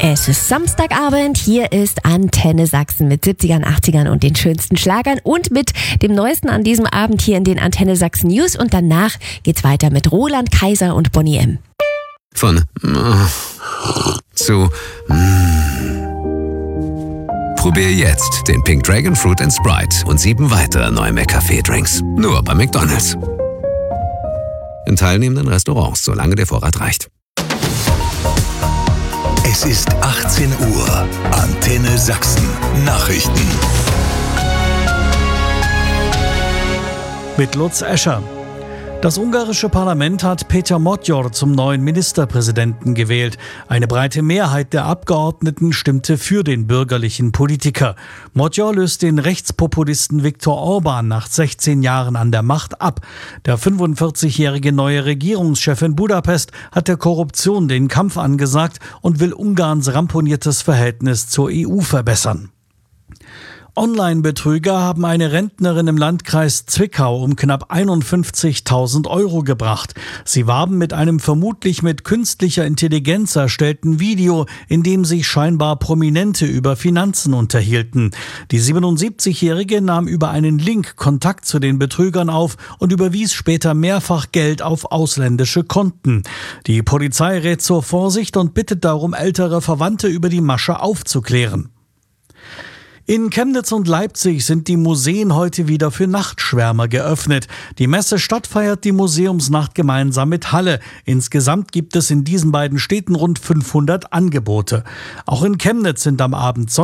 Es ist Samstagabend, hier ist Antenne Sachsen mit 70ern, 80ern und den schönsten Schlagern und mit dem Neuesten an diesem Abend hier in den Antenne Sachsen News. Und danach geht's weiter mit Roland Kaiser und Bonnie M. Von zu Probier jetzt den Pink Dragon Fruit & Sprite und 7 weitere neue McCafé-Drinks. Nur bei McDonald's. In teilnehmenden Restaurants, solange der Vorrat reicht. Es ist 18 Uhr. Antenne Sachsen. Nachrichten. Mit Lutz Escher. Das ungarische Parlament hat Péter Magyar zum neuen Ministerpräsidenten gewählt. Eine breite Mehrheit der Abgeordneten stimmte für den bürgerlichen Politiker. Magyar löst den Rechtspopulisten Viktor Orbán nach 16 Jahren an der Macht ab. Der 45-jährige neue Regierungschef in Budapest hat der Korruption den Kampf angesagt und will Ungarns ramponiertes Verhältnis zur EU verbessern. Online-Betrüger haben eine Rentnerin im Landkreis Zwickau um knapp 51.000 Euro gebracht. Sie warben mit einem vermutlich mit künstlicher Intelligenz erstellten Video, in dem sich scheinbar Prominente über Finanzen unterhielten. Die 77-Jährige nahm über einen Link Kontakt zu den Betrügern auf und überwies später mehrfach Geld auf ausländische Konten. Die Polizei rät zur Vorsicht und bittet darum, ältere Verwandte über die Masche aufzuklären. In Chemnitz und Leipzig sind die Museen heute wieder für Nachtschwärmer geöffnet. Die Messestadt feiert die Museumsnacht gemeinsam mit Halle. Insgesamt gibt es in diesen beiden Städten rund 500 Angebote. Auch in Chemnitz sind am Abend